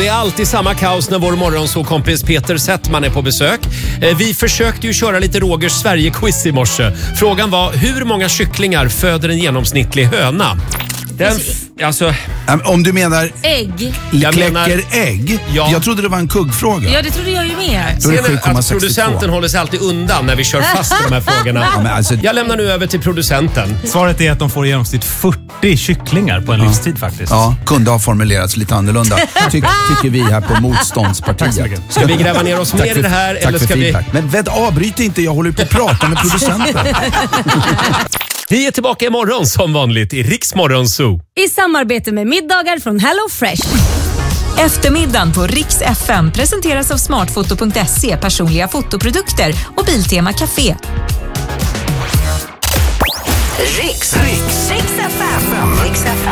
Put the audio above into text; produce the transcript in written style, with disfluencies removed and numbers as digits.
det är alltid samma kaos när vår morgonsåkompis Peter Settman är på besök. Vi försökte ju köra lite Rogers Sverige-quiz i morse. Frågan var, hur många kycklingar föder en genomsnittlig höna? Om du menar ägg. kläcker ägg? Ja. Jag trodde det var en kuggfråga. Ja, det trodde jag ju med. Då är det Ser ni att 7,62. producenten håller sig alltid undan när vi kör fast i de här frågorna? Ja, men alltså, Jag lämnar nu över till producenten. Svaret är att de får i genomsnitt 40 kycklingar på en livstid faktiskt. ja, kunde ha formulerats lite annorlunda. Tycker vi här på Motståndspartiet. Tack så mycket. Ska vi gräva ner oss mer i det här? Tack Eller för ska vi... feedback. Men avbryt inte, jag håller på att prata med producenten. Vi är tillbaka imorgon som vanligt i Riks Morgonzoo. I samarbete med middagar från Hello Fresh. Eftermiddagen på Riks FM presenteras av smartfoto.se, personliga fotoprodukter och Biltema Café. Riks FM.